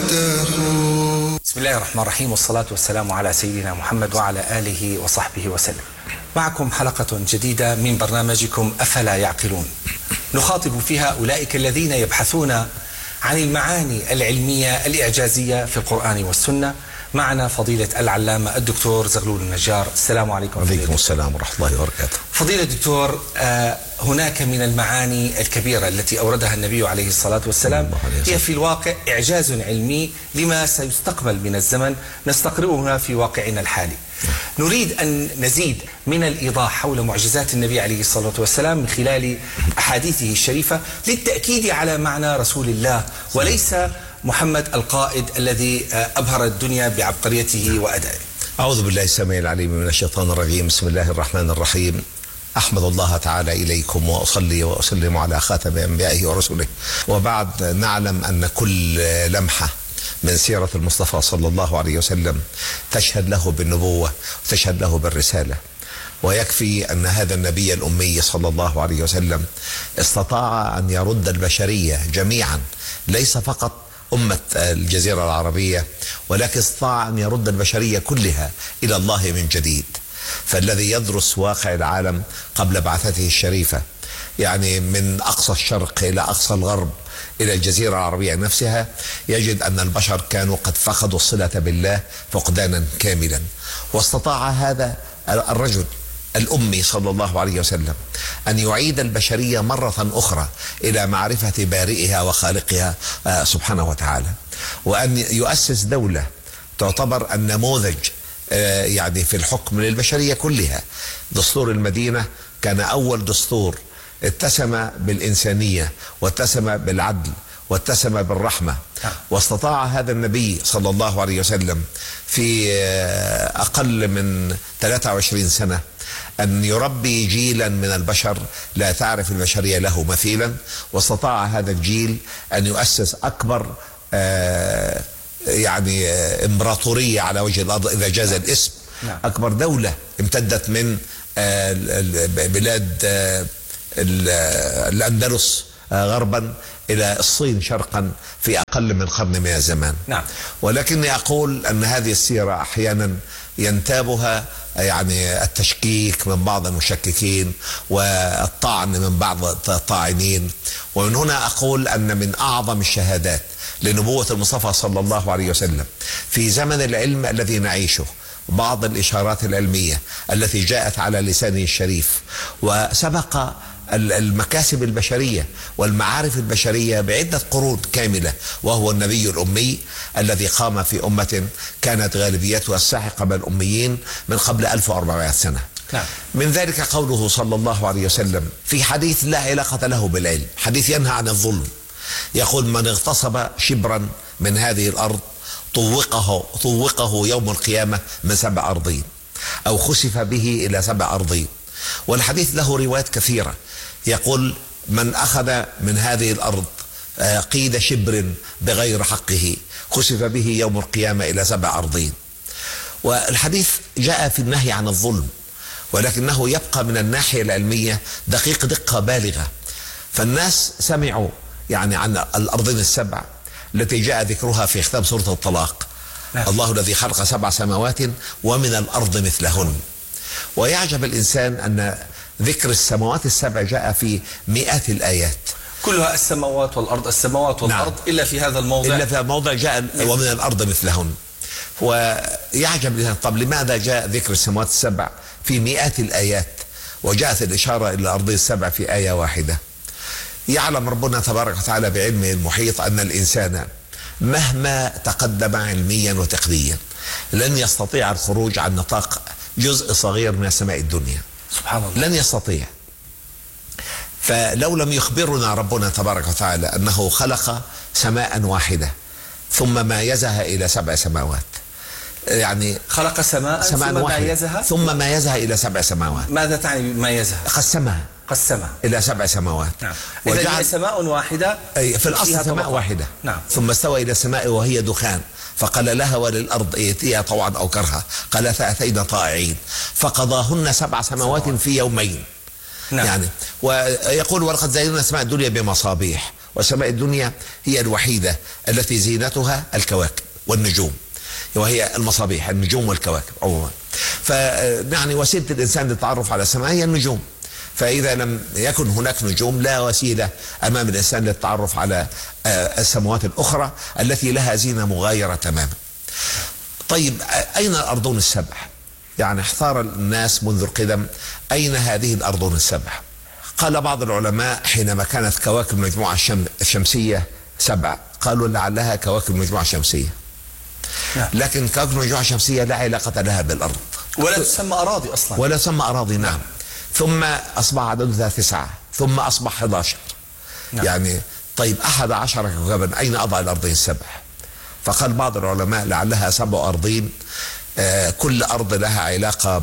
بسم الله الرحمن الرحيم، والصلاة والسلام على سيدنا محمد وعلى آله وصحبه وسلم. معكم حلقة جديدة من برنامجكم أفلا يعقلون، نخاطب فيها أولئك الذين يبحثون عن المعاني العلمية الإعجازية في القرآن والسنة. معنا فضيلة العلامة الدكتور زغلول النجار. السلام عليكم. وعليكم السلام ورحمة الله وبركاته. فضيلة الدكتور، هناك من المعاني الكبيرة التي أوردها النبي عليه الصلاة والسلام هي في الواقع إعجاز علمي لما سيستقبل من الزمن نستقرئها في واقعنا الحالي. نريد أن نزيد من الإيضاح حول معجزات النبي عليه الصلاة والسلام من خلال أحاديثه الشريفة للتأكيد على معنى رسول الله وليس محمد القائد الذي أبهر الدنيا بعبقريته وأدائه. أعوذ بالله السميع العليم من الشيطان الرجيم. بسم الله الرحمن الرحيم. أحمد الله تعالى إليكم وأصلي وأسلم على خاتم أنبيائه ورسله، وبعد نعلم أن كل لمحة من سيرة المصطفى صلى الله عليه وسلم تشهد له بالنبوة وتشهد له بالرسالة، ويكفي أن هذا النبي الأمي صلى الله عليه وسلم استطاع أن يرد البشرية جميعا، ليس فقط أمة الجزيرة العربية، ولكن استطاع أن يرد البشرية كلها إلى الله من جديد. فالذي يدرس واقع العالم قبل بعثته الشريفة، يعني من أقصى الشرق إلى أقصى الغرب إلى الجزيرة العربية نفسها، يجد أن البشر كانوا قد فقدوا الصلة بالله فقدانا كاملا. واستطاع هذا الرجل الأمي صلى الله عليه وسلم أن يعيد البشرية مرة أخرى إلى معرفة بارئها وخالقها سبحانه وتعالى، وأن يؤسس دولة تعتبر النموذج يعني في الحكم للبشرية كلها. دستور المدينة كان أول دستور اتسم بالإنسانية واتسم بالعدل واتسم بالرحمة، واستطاع هذا النبي صلى الله عليه وسلم في أقل من 23 سنة أن يربي جيلا من البشر لا تعرف البشرية له مثيلا، واستطاع هذا الجيل أن يؤسس أكبر يعني إمبراطورية على وجه الأرض إذا جاز الاسم، أكبر دولة امتدت من بلاد الأندلس غربا إلى الصين شرقا في أقل من قرن من الزمان. ولكني أقول أن هذه السيرة أحيانا ينتابها يعني التشكيك من بعض المشككين والطعن من بعض الطاعنين، ومن هنا أقول أن من أعظم الشهادات لنبوة المصطفى صلى الله عليه وسلم في زمن العلم الذي نعيشه بعض الإشارات العلمية التي جاءت على لسانه الشريف وسبق المكاسب البشرية والمعارف البشرية بعدة قرون كاملة، وهو النبي الأمي الذي قام في أمة كانت غالبيتها الساحقة من الأميين من قبل 1400 سنة. من ذلك قوله صلى الله عليه وسلم في حديث لا علاقة له بالعلم، حديث ينهى عن الظلم، يقول: من اغتصب شبرا من هذه الأرض طوقه يوم القيامة من 7 أرضين، أو خسف به إلى 7 أرضين. والحديث له روايات كثيرة، يقول: من أخذ من هذه الأرض قيد شبر بغير حقه خسف به يوم القيامة إلى 7 أرضين. والحديث جاء في النهي عن الظلم، ولكنه يبقى من الناحية العلمية دقيق دقة بالغة. فالناس سمعوا يعني عن الأرضين ال7 التي جاء ذكرها في ختام سورة الطلاق: الله الذي خلق 7 سماوات ومن الأرض مثلهن. ويعجب الإنسان أن ذكر السماوات ال7 جاء في مئات الآيات، كلها السماوات والأرض السماوات والأرض. إلا في هذا الموضع، إلا في هذا الموضع جاء ومن الأرض مثلهن. ويعجب الإنسان: طب لماذا جاء ذكر السماوات ال7 في مئات الآيات وجاءت الإشارة إلى الأرض ال7 في آية واحدة؟ يعلم ربنا تبارك وتعالى بعلمه المحيط أن الإنسان مهما تقدم علميا وتقنيا لن يستطيع الخروج عن نطاق جزء صغير من السماء الدنيا. سبحان الله، لن يستطيع. فلو لم يخبرنا ربنا تبارك وتعالى أنه خلق سماء واحدة ثم مايزها إلى 7 سماوات، يعني خلق سماء ثم مايزها مايزها إلى 7 سماوات. ماذا تعني مايزها؟ قسمها إلى 7 سماوات. وجعل سماء واحدة، في الأصل سماء واحدة. ثم استوى إلى السماء وهي دخان فقال لها وللأرض ائتيا طوعا أو كرها قالتا أتينا طائعين فقضاهن 7 سماوات في يومين. يعني ويقول: ولقد زينا السماء الدنيا بمصابيح والسماء الدنيا هي الوحيدة التي زينتها الكواكب والنجوم، وهي المصابيح، النجوم والكواكب عموما. فيعني وسيلة الإنسان للتعرف على السماء هي النجوم. فإذا لم يكن هناك نجوم لا وسيلة أمام الإنسان للتعرف على السماوات الأخرى التي لها زينة مغايرة تماما. طيب أين الأرضون السبع؟ يعني احتار الناس منذ القدم أين هذه الأرضون السبع؟ قال بعض العلماء حينما كانت كواكب المجموعة الشمسية 7 قالوا لعلها كواكب المجموعة الشمسية، لكن كواكب المجموعة الشمسية لا علاقة لها بالأرض ولا تسمى أراضي أصلا، ولا تسمى أراضي. نعم. ثم أصبح عددها 9، ثم أصبح 11. يعني طيب 11 كوكبا أين أضع الأرضين السبع؟ فقال بعض العلماء لعلها 7 أرضين، كل أرض لها علاقة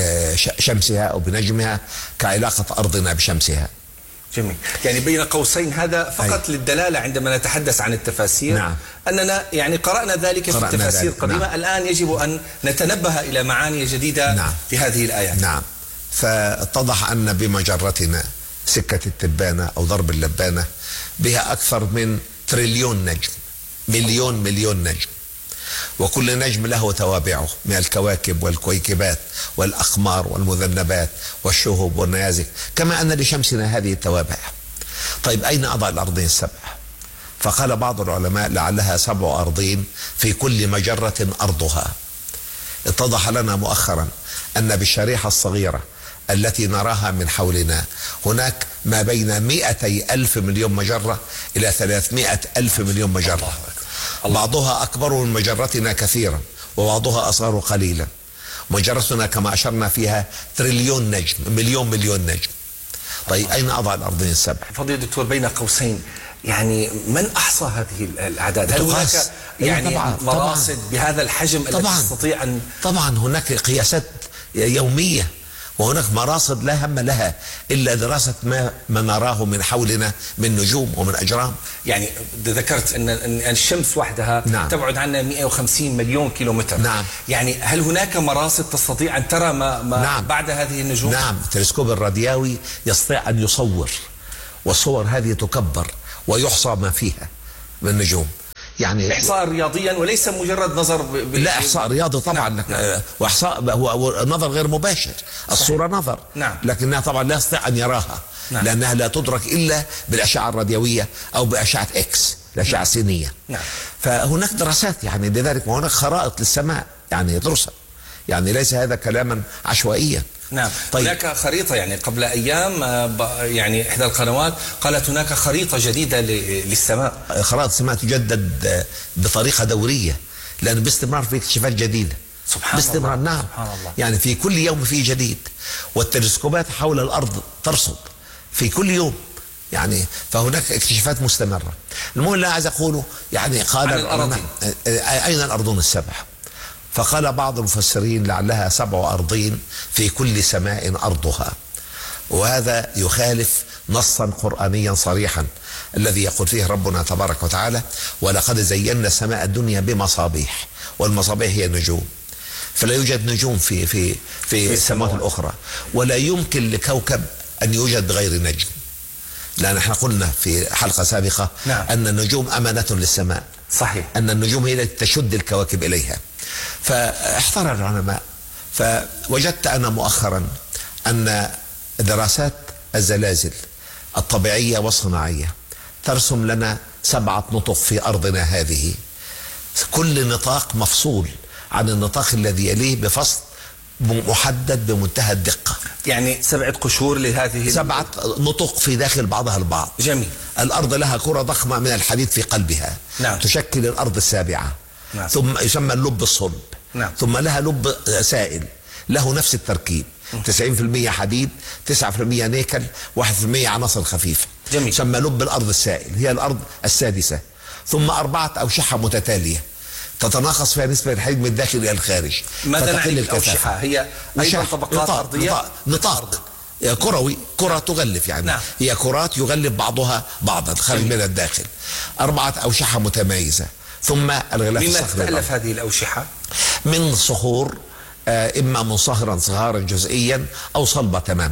بشمسها أو بنجمها كعلاقة أرضنا بشمسها. جميل. يعني بين قوسين هذا فقط للدلالة عندما نتحدث عن التفاسير. نعم. أننا يعني قرأنا ذلك في التفاسير القديمة. نعم. الآن يجب أن نتنبه إلى معاني جديدة. نعم. في هذه الآيات. نعم. فاتضح أن بمجرتنا سكة التبانة أو ضرب اللبانة بها أكثر من تريليون نجم، مليون نجم، وكل نجم له توابعه من الكواكب والكويكبات والأقمار والمذنبات والشهب والنيازك، كما أن لشمسنا هذه التوابع. طيب أين أضع الأرضين السبع؟ فقال بعض العلماء لعلها 7 أرضين في كل مجرة أرضها. اتضح لنا مؤخرا أن بالشريحة الصغيرة التي نراها من حولنا هناك ما بين 200,000 مليون مجرة إلى 300,000 مليون مجرة. بعضها أكبر من مجرتنا كثيرا وبعضها أصغر قليلا. مجرتنا كما أشرنا فيها تريليون نجم، مليون نجم. طيب أين أضع الأرضين السبع؟ فضيلة الدكتور بين قوسين، يعني من أحصى هذه الأعداد؟ هل هناك يعني مراصد بهذا الحجم التي تستطيع أن طبعا هناك قياسات يومية، وهناك مراصد لا هم لها إلا دراسة ما نراه من حولنا من نجوم ومن أجرام. يعني ذكرت أن الشمس وحدها نعم. تبعد عنا 150 مليون كيلومتر. نعم. يعني هل هناك مراصد تستطيع أن ترى ما نعم. بعد هذه النجوم؟ نعم. التلسكوب الراديوي يستطيع أن يصور، والصور هذه تكبر ويحصى ما فيها من نجوم. يعني إحصاء رياضيا وليس مجرد نظر لا، إحصاء رياضي طبعا. نعم. وإحصاء هو نظر غير مباشر. الصورة نظر. نعم. لكنها طبعا لا يستطيع أن يراها. نعم. لأنها لا تدرك إلا بالأشعة الراديوية أو بأشعة إكس، الأشعة السينية. نعم. فهناك دراسات يعني لذلك، وهناك خرائط للسماء يعني يدرسها، يعني ليس هذا كلاما عشوائيا. نعم. طيب. هناك خريطة، يعني قبل أيام يعني إحدى القنوات قالت هناك خريطة جديدة للسماء. خرائط السماء تجدد بطريقة دورية، لأن باستمرار في اكتشافات جديدة. سبحان باستمرار. الله. نعم. سبحان الله. يعني في كل يوم في جديد، والتلسكوبات حول الأرض ترصد في كل يوم، يعني فهناك اكتشافات مستمرة. المهم اللي عايز أقوله يعني قال أين الأرضون السبع؟ فقال بعض المفسرين لعلها 7 أرضين في كل سماء أرضها، وهذا يخالف نصا قرآنيا صريحا الذي يقول فيه ربنا تبارك وتعالى: ولقد زينا السماء الدنيا بمصابيح، والمصابيح هي النجوم. فلا يوجد نجوم في السماوات الأخرى، ولا يمكن لكوكب أن يوجد بغير نجم، لأن احنا قلنا في حلقة سابقة نعم. أن النجوم أمانة للسماء. صحيح. أن النجوم هي التي تشد الكواكب إليها. فاحتار العلماء، فوجدت أنا مؤخرا أن دراسات الزلازل الطبيعية والصناعية ترسم لنا 7 نطق في أرضنا هذه، كل نطاق مفصول عن النطاق الذي يليه بفصل محدد بمنتهى الدقة. يعني 7 قشور لهذه 7 نطق في داخل بعضها البعض. جميل. الأرض لها كرة ضخمة من الحديد في قلبها. نعم. تشكل الأرض السابعة. نعم. ثم يسمى اللب الصلب. نعم. ثم لها لب سائل له نفس التركيب، 90% حديد، 9% نيكل، 1% عناصر خفيفة. جميل. يسمى لب الأرض السائل، هي الأرض السادسة. ثم 4 أوشحة متتالية تتناقص فيها نسبة الحديد من الداخل إلى الخارج. ماذا نعني بالأوشحة؟ هي أيضا طبقات أرضية؟ نطاق كروي، كرة تغلف يعني. نعم. هي كرات يغلف بعضها بعضا خارج من الداخل. 4 أوشحة متمايزة. ثم الغلاف الصخري. مما تتألف هذه الأوشحة؟ من صخور، إما منصهرا صهارا جزئيا أو صلبة تماما.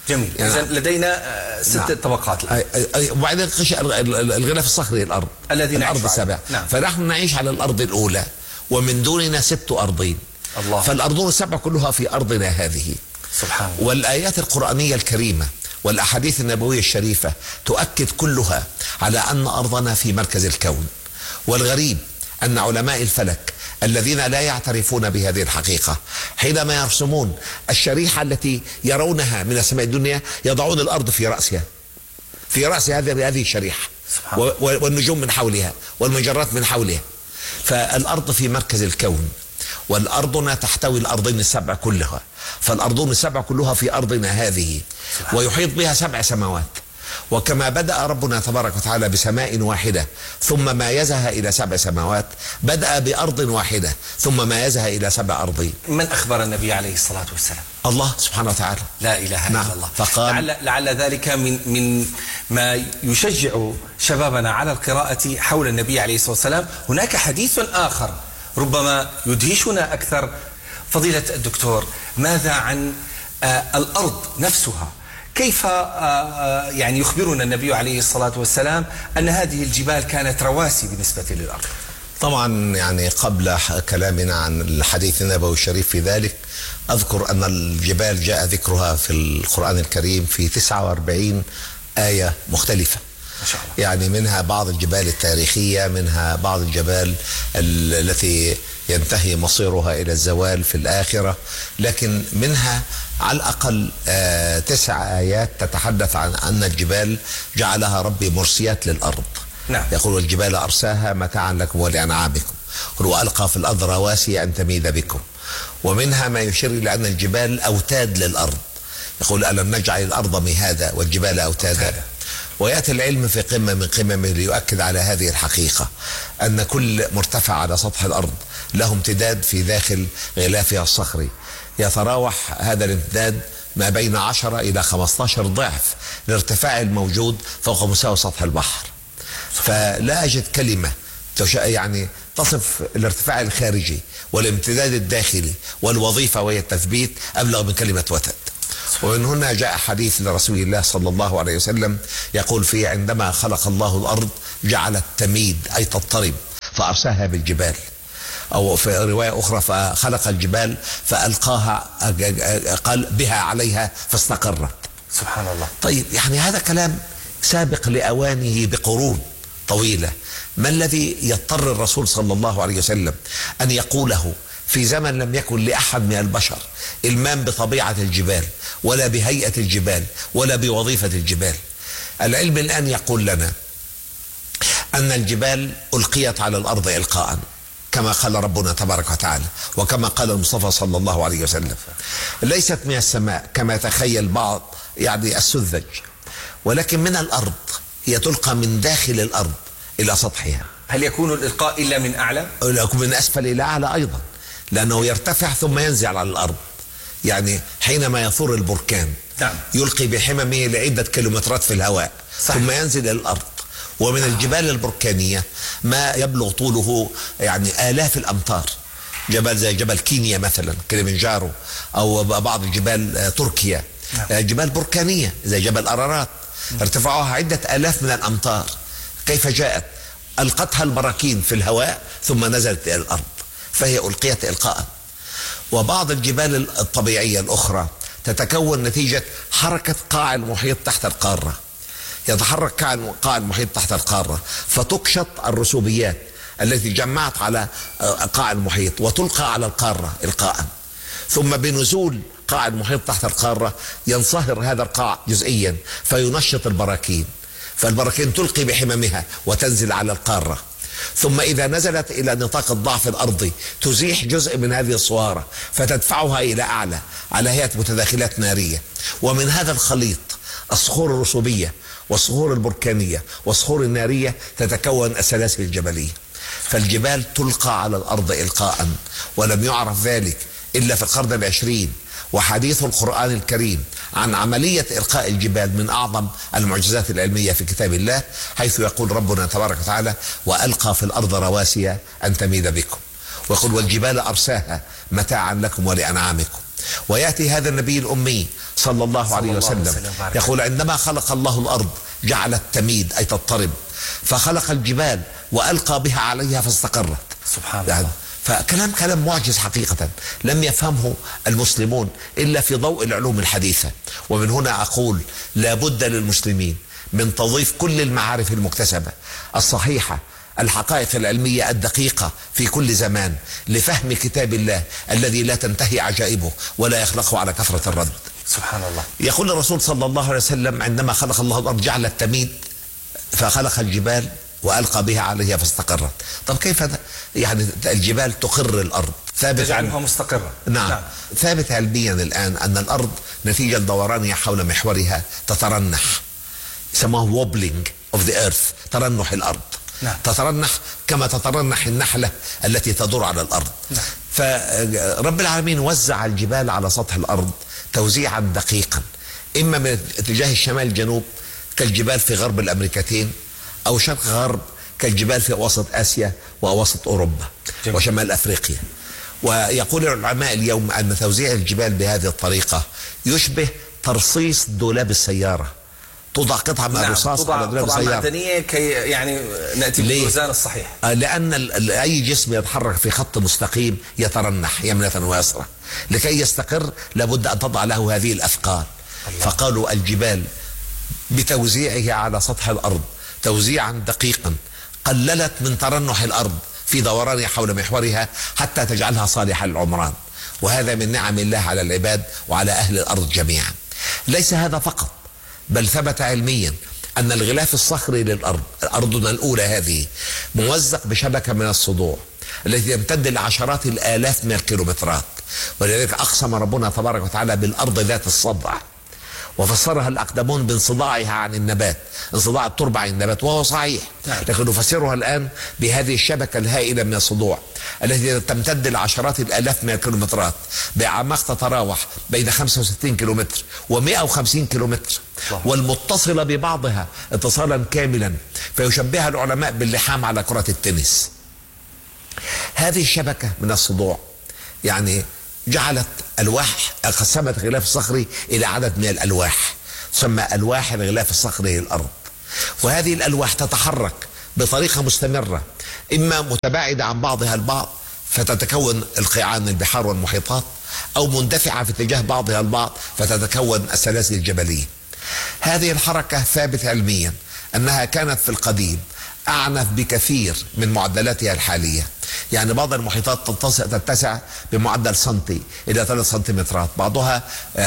جميل. يعني إذن لدينا 6 طبقات الآن. وبعدين الغلاف الصخري الأرض الأرض 7. نعم. فنحن نعيش على الأرض الأولى ومن دوننا 6 أرضين. الله. فالأرضون 7 كلها في أرضنا هذه. سبحان الله. والآيات القرآنية الكريمة والأحاديث النبوية الشريفة تؤكد كلها على أن أرضنا في مركز الكون. والغريب أن علماء الفلك الذين لا يعترفون بهذه الحقيقة حينما يرسمون الشريحة التي يرونها من السماء الدنيا يضعون الأرض في رأسها، في رأس هذه الشريحة، والنجوم من حولها والمجرات من حولها. فالأرض في مركز الكون، والأرضنا تحتوي الأرضين 7 كلها. فالأرضون 7 كلها في أرضنا هذه، ويحيط بها 7 سماوات. وكما بدأ ربنا تبارك وتعالى بسماء واحدة ثم مايزها إلى 7 سماوات، بدأ بأرض واحدة ثم مايزها إلى 7 أرضين. من أخبر النبي عليه الصلاة والسلام؟ الله سبحانه وتعالى. لا إله إلا الله. فقال لعل ذلك من ما يشجع شبابنا على القراءة حول النبي عليه الصلاة والسلام. هناك حديث آخر ربما يدهشنا أكثر. فضيلة الدكتور، ماذا عن الأرض نفسها؟ كيف يعني يخبرنا النبي عليه الصلاة والسلام أن هذه الجبال كانت رواسي بالنسبة للأرض؟ طبعا يعني قبل كلامنا عن الحديث النبوي الشريف في ذلك، أذكر أن الجبال جاء ذكرها في القرآن الكريم في 49 آية مختلفة. ما شاء الله. يعني منها بعض الجبال التاريخية، منها بعض الجبال التي ينتهي مصيرها إلى الزوال في الآخرة، لكن منها على الأقل 9 آيات تتحدث عن أن الجبال جعلها ربي مرسيات للأرض. نعم. يقول والجبال أرساها متاعا لكم ولأنعامكم، وألقى في الأرض رواسي أن تميد بكم. ومنها ما يشير إلى أن الجبال أوتاد للأرض، يقول ألم نجعل الأرض مهادا والجبال أوتادا. ويأتي العلم في قمة من قممه ليؤكد على هذه الحقيقة، أن كل مرتفع على سطح الأرض له امتداد في داخل غلافها الصخري، يتراوح هذا الامتداد ما بين 10 إلى 15 ضعف الارتفاع الموجود فوق مستوى سطح البحر. فلا أجد كلمة يعني تصف الارتفاع الخارجي والامتداد الداخلي والوظيفة وهي التثبيت أبلغ من كلمة وتد. ومن هنا جاء حديث لرسول الله صلى الله عليه وسلم يقول فيه عندما خلق الله الأرض جعلت تميد أي تضطرب فأرساها بالجبال، أو في رواية أخرى فخلق الجبال فألقاها قال بها عليها فاستقرت. سبحان الله. طيب يعني هذا كلام سابق لأوانه بقرون طويلة. ما الذي يضطر الرسول صلى الله عليه وسلم أن يقوله في زمن لم يكن لأحد من البشر إلمام بطبيعة الجبال ولا بهيئة الجبال ولا بوظيفة الجبال؟ العلم الآن يقول لنا أن الجبال ألقيت على الأرض إلقاء كما قال ربنا تبارك وتعالى، وكما قال المصطفى صلى الله عليه وسلم، ليست من السماء كما يتخيل بعض يعني السذج، ولكن من الأرض، هي تلقى من داخل الأرض إلى سطحها. هل يكون الإلقاء إلا من أعلى؟ يكون من أسفل إلى أعلى أيضا، لأنه يرتفع ثم ينزل على الأرض. يعني حينما يثور البركان نعم. يلقي بحممه لعدة كيلومترات في الهواء صحيح. ثم ينزل إلى الأرض. ومن الجبال البركانية ما يبلغ طوله يعني آلاف الأمتار، جبل زي جبل كينيا مثلا كليمنجارو، أو بعض جبال تركيا جبال بركانية زي جبل أرارات ارتفاعها عدة آلاف من الأمتار. كيف جاءت؟ ألقتها البراكين في الهواء ثم نزلت إلى الأرض، فهي ألقيت إلقاء. وبعض الجبال الطبيعية الأخرى تتكون نتيجة حركة قاع المحيط تحت القارة، يتحرك قاع المحيط تحت القارة فتكشط الرسوبيات التي جمعت على قاع المحيط وتلقى على القارة إلقاء، ثم بنزول قاع المحيط تحت القارة ينصهر هذا القاع جزئيا فينشط البراكين، فالبراكين تلقي بحممها وتنزل على القارة، ثم إذا نزلت إلى نطاق الضعف الأرضي تزيح جزء من هذه الصوارة فتدفعها إلى أعلى على هيئة متداخلات نارية. ومن هذا الخليط الصخور الرسوبية والصخور البركانية والصخور النارية تتكون السلاسل الجبلية. فالجبال تلقى على الأرض إلقاء، ولم يعرف ذلك إلا في القرن العشرين. وحديث القرآن الكريم عن عملية إلقاء الجبال من أعظم المعجزات العلمية في كتاب الله، حيث يقول ربنا تبارك وتعالى وألقى في الأرض رواسي أن تميد بكم، ويقول والجبال أرساها متاعا لكم ولأنعامكم. ويأتي هذا النبي الأمي صلى الله عليه وسلم يقول عندما خلق الله الأرض جعلت تميد أي تضطرب، فخلق الجبال وألقى بها عليها فاستقرت. سبحان الله. كلام معجز حقيقة، لم يفهمه المسلمون إلا في ضوء العلوم الحديثة. ومن هنا أقول لا بد للمسلمين من تضيف كل المعارف المكتسبة الصحيحة، الحقائق العلمية الدقيقة في كل زمان، لفهم كتاب الله الذي لا تنتهي عجائبه ولا يخلقه على كثرة الرد. سبحان الله. يقول الرسول صلى الله عليه وسلم عندما خلق الله الأرض جعل التميد فخلق الجبال وألقى بها عليها فاستقرت. طب كيف يعني الجبال تقر الأرض؟ ثابت تجعلها مستقرة. نعم. ثابت علميا الآن أن الأرض نتيجة دورانها حول محورها تترنح، يسموه wobbling of the earth، ترنح الأرض. نعم. تترنح كما تترنح النحلة التي تدور على الأرض. نعم. فرب العالمين وزع الجبال على سطح الأرض توزيعا دقيقا، إما من اتجاه الشمال الجنوب كالجبال في غرب الأمريكتين، أو شرق غرب كالجبال في وسط آسيا ووسط أوروبا جميل. وشمال أفريقيا. ويقول العلماء اليوم أن توزيع الجبال بهذه الطريقة يشبه ترصيص دولاب السيارة، توضع قطعة من الرصاص على دولاب السيارة، قطعة معدنية كي يعني نأتي بالميزان الصحيح. لأن أي جسم يتحرك في خط مستقيم يترنح يمنة ويسرى، لكي يستقر لابد أن تضع له هذه الأثقال. فقالوا الجبال بتوزيعها على سطح الأرض توزيعا دقيقا قللت من ترنح الأرض في دورانها حول محورها حتى تجعلها صالحة للعمران، وهذا من نعم الله على العباد وعلى أهل الأرض جميعا. ليس هذا فقط، بل ثبت علميا أن الغلاف الصخري للأرض، أرضنا الأولى هذه، موزق بشبكة من الصدوع التي تمتد لعشرات الآلاف من الكيلومترات، ولذلك أقسم ربنا تبارك وتعالى بالأرض ذات الصدع، وفسرها الأقدمون بانصداعها عن النبات، انصداع التربة عن النبات، وهو صحيح، لكن نفسرها الآن بهذه الشبكة الهائلة من الصدوع التي تمتد لعشرات الآلاف من الكيلومترات بأعماق تتراوح بين 65 كيلومتر و150 كيلومتر، والمتصلة ببعضها اتصالا كاملا، فيشبهها العلماء باللحام على كرة التنس. هذه الشبكة من الصدوع يعني جعلت ألواح، قسمت الغلاف الصخري إلى عدد من الألواح تسمى ألواح الغلاف الصخري للأرض، وهذه الألواح تتحرك بطريقة مستمرة، إما متباعدة عن بعضها البعض فتتكون القيعان البحار والمحيطات، أو مندفعة في اتجاه بعضها البعض فتتكون السلاسل الجبلية. هذه الحركة ثابت علميا أنها كانت في القديم أعنف بكثير من معدلاتها الحالية. يعني بعض المحيطات تتسع بمعدل سنتي إلى 3 سنتيمترات، بعضها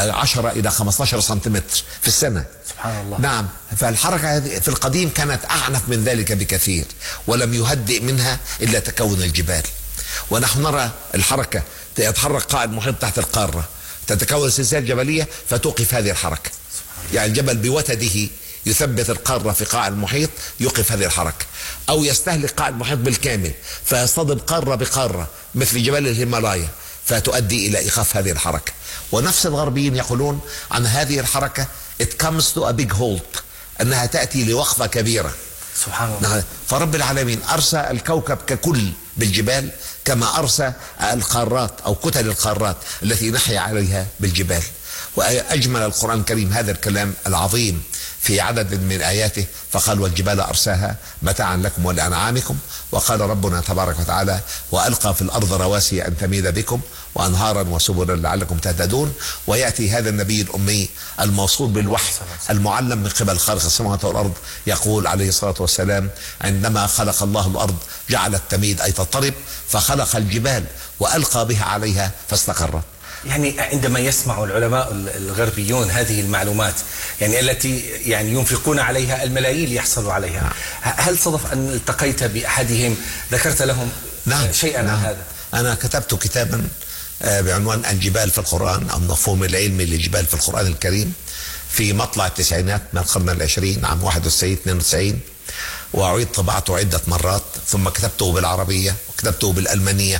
10 إلى 15 سنتيمتر في السنة. سبحان الله. نعم. فالحركة هذه في القديم كانت أعنف من ذلك بكثير، ولم يهدئ منها إلا تكون الجبال. ونحن نرى الحركة، يتحرك قاع المحيط تحت القارة، تتكون سلسلة جبلية فتوقف هذه الحركة. يعني الجبل بوتده يثبت القارة في قاع المحيط يوقف هذه الحركة، أو يستهلك قاع المحيط بالكامل فيصطدم قارة بقارة مثل جبال الهيمالايا فتؤدي إلى إيقاف هذه الحركة. ونفس الغربيين يقولون عن هذه الحركة it comes to a big halt، أنها تأتي لوقفة كبيرة. سبحان الله. فرب العالمين أرسى الكوكب ككل بالجبال، كما أرسى القارات أو كتل القارات التي نحيا عليها بالجبال. وأجمل القرآن الكريم هذا الكلام العظيم في عدد من آياته، فقال والجبال أرساها متاعا لكم ولأنعامكم، وقال ربنا تبارك وتعالى وألقى في الأرض رواسي أن تميد بكم وأنهارا وسبلا لعلكم تهتدون. ويأتي هذا النبي الأمي الموصول بالوحي المعلم من قبل خالق السماوات والأرض يقول عليه الصلاة والسلام عندما خلق الله الأرض جعل التميد أي تضطرب، فخلق الجبال وألقى بها عليها فاستقرت. يعني عندما يسمع العلماء الغربيون هذه المعلومات يعني التي يعني ينفقون عليها الملايين ليحصلوا عليها، هل صدف أن التقيت بأحدهم ذكرت لهم شيئا عن هذا؟ أنا كتبت كتابا بعنوان الجبال في القرآن أو المفهوم العلمي للجبال في القرآن الكريم في مطلع التسعينات من القرن العشرين عام 91-92، وأعيد طباعته عدة مرات، ثم كتبته بالعربية وكتبته بالألمانية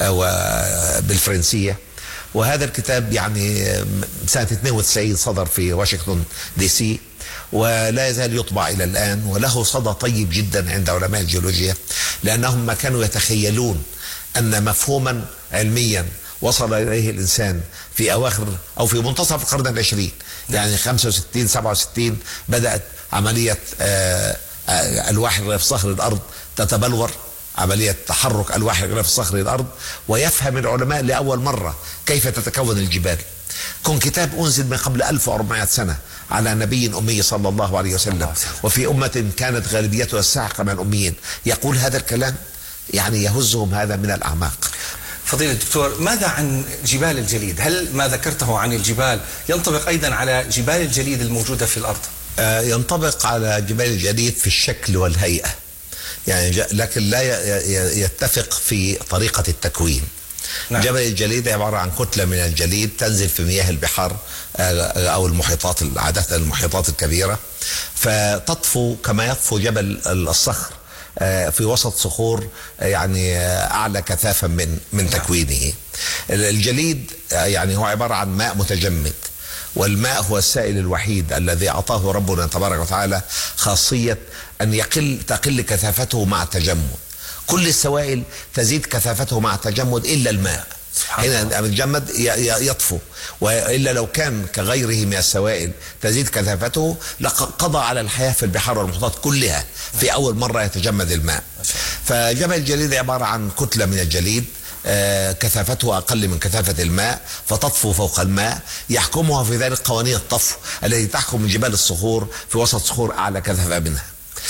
وبالفرنسية. وهذا الكتاب يعني سنة 92 صدر في واشنطن دي سي، ولا يزال يطبع إلى الآن، وله صدى طيب جدا عند علماء الجيولوجيا، لأنهم ما كانوا يتخيلون أن مفهوما علميا وصل إليه الإنسان في أواخر أو في منتصف القرن العشرين، يعني 65 67 بدأت عملية ألواح غلاف صخر الأرض تتبلور، عملية تحرك ألواح غلاف صخر الأرض، ويفهم العلماء لأول مرة كيف تتكون الجبال. كن كتاب أنزل من قبل 1400 سنة على نبي أمي صلى الله عليه وسلم، وفي أمة كانت غالبيتها الساحقة من الأميين، يقول هذا الكلام يعني يهزهم هذا من الأعماق. فضيلة الدكتور، ماذا عن جبال الجليد؟ هل ما ذكرته عن الجبال ينطبق أيضا على جبال الجليد الموجودة في الأرض؟ ينطبق على جبال الجليد في الشكل والهيئة يعني، لكن لا يتفق في طريقة التكوين. نعم. جبل الجليد عبارة عن كتلة من الجليد تنزل في مياه البحار أو المحيطات، عادة المحيطات الكبيرة، فتطفو كما يطفو جبل الصخر في وسط صخور يعني أعلى كثافة من تكوينه. الجليد يعني هو عبارة عن ماء متجمد، والماء هو السائل الوحيد الذي أعطاه ربنا تبارك وتعالى خاصية أن تقل كثافته مع التجمد. كل السوائل تزيد كثافته مع التجمد إلا الماء، هنا الجمد يطفو، وإلا لو كان كغيره من السوائل تزيد كثافته لقضى على الحياة في البحار والمحيطات كلها في أول مرة يتجمد الماء. فجبل الجليد عبارة عن كتلة من الجليد كثافته أقل من كثافة الماء، فتطفو فوق الماء، يحكمها في ذلك قوانين الطفو التي تحكم جبال الصخور في وسط صخور أعلى كثافة منها.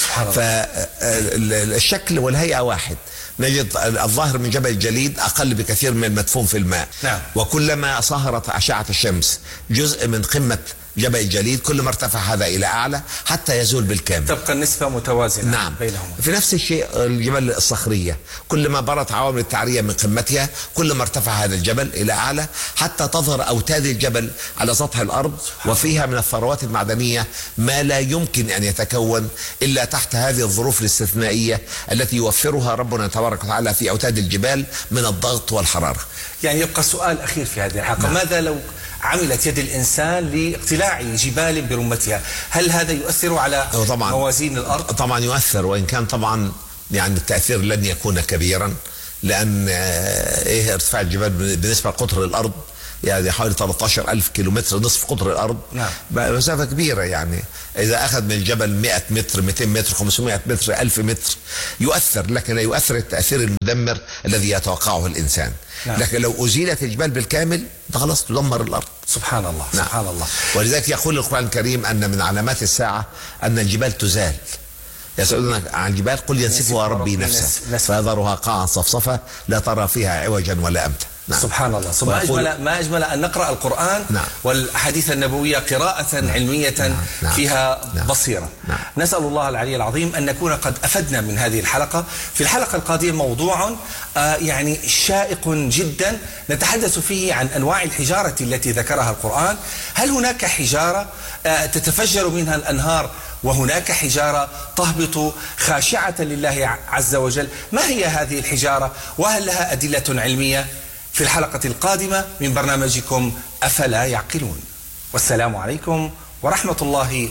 فالشكل والهيئة واحد. نجد الظاهر من جبل الجليد أقل بكثير من المدفون في الماء. نعم. وكلما صهرت أشعة الشمس جزء من قمة جبل الجليد كل ما ارتفع هذا إلى أعلى حتى يزول بالكامل، تبقى النسبة متوازنة. نعم. بينهما. في نفس الشيء الجبال الصخرية كلما برت عوامل التعرية من قمتها كل ما ارتفع هذا الجبل إلى أعلى حتى تظهر أوتاد الجبل على سطح الأرض، وفيها من الثروات المعدنية ما لا يمكن أن يتكون إلا تحت هذه الظروف الاستثنائية التي يوفرها ربنا تبارك وتعالى في أوتاد الجبال من الضغط والحرارة. يعني يبقى سؤال أخير في هذه الحلقة. نعم. ماذا لو عملت يد الإنسان لاقتلاع جبال برمتها؟ هل هذا يؤثر على موازين الأرض؟ طبعا يؤثر، وإن كان طبعا يعني التأثير لن يكون كبيرا، لأن ارتفاع الجبال بالنسبة لقطر الأرض يعني حوالي 13,000 كيلومتر، نصف قطر الأرض. نعم. مسافة كبيرة يعني. إذا أخذ من الجبل 100 متر 200 متر 500 متر 1000 متر يؤثر، لكن لا يؤثر التأثير المدمر الذي يتوقعه الإنسان. نعم. لكن لو أزيلت الجبال بالكامل خلاص تدمر الأرض. سبحان الله. نعم. سبحان الله. ولذلك يقول القرآن الكريم أن من علامات الساعة أن الجبال تزال. يسألونك عن الجبال قل ينسفها ربي نفسه فيذرها قاعا صفصفا لا ترى فيها عوجا ولا أمتا. نعم. سبحان الله. ما أجمل أن نقرأ القرآن. نعم. والأحاديث النبوية قراءة. نعم. علمية. نعم. فيها. نعم. بصيرة. نعم. نسأل الله العلي العظيم أن نكون قد أفدنا من هذه الحلقة. في الحلقة القادمة موضوع يعني شائق جدا نتحدث فيه عن أنواع الحجارة التي ذكرها القرآن. هل هناك حجارة تتفجر منها الأنهار وهناك حجارة تهبط خاشعة لله عز وجل؟ ما هي هذه الحجارة وهل لها أدلة علمية؟ في الحلقة القادمة من برنامجكم أفلا يعقلون. والسلام عليكم ورحمة الله